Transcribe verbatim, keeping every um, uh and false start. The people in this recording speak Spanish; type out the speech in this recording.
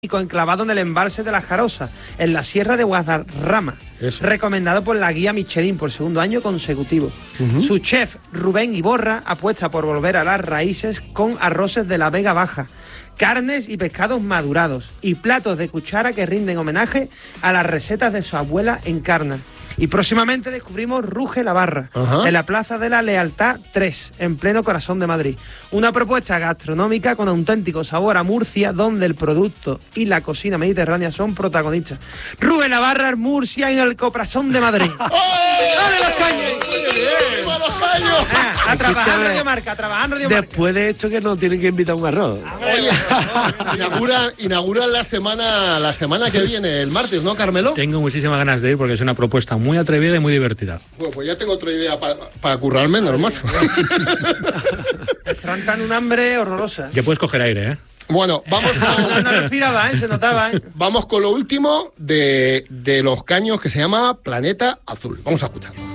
enclavado en el embalse de la Jarosa, en la sierra de Guadarrama, Eso. recomendado por la guía Michelin por segundo año consecutivo. Uh-huh. Su chef Rubén Iborra apuesta por volver a las raíces con arroces de la Vega Baja, carnes y pescados madurados y platos de cuchara que rinden homenaje a las recetas de su abuela Encarna. Y próximamente descubrimos Ruge la Barra, uh-huh. en la Plaza de la Lealtad tres, en pleno corazón de Madrid. Una propuesta gastronómica con auténtico sabor a Murcia, donde el producto y la cocina mediterránea son protagonistas. Ruge la Barra, Murcia, en el corazón de Madrid. ¡Dale los caños! ¡Viva los caños! Ah, a trabajar en Radio Marca, a trabajar en Radio Marca. Después de esto que nos tienen que invitar a un arroz. Oye, inaugura, inaugura la semana, la semana que viene, el martes, ¿no, Carmelo? Tengo muchísimas ganas de ir porque es una propuesta muy atrevida y muy divertida. Bueno, pues ya tengo otra idea para pa currarme, ¿no, macho? Están tan un hambre horrorosa. Que puedes coger aire, ¿eh? Bueno, vamos con... No respiraba, ¿eh? Se notaba, ¿eh? Vamos con lo último de, de los caños, que se llama Planeta Azul. Vamos a escucharlo.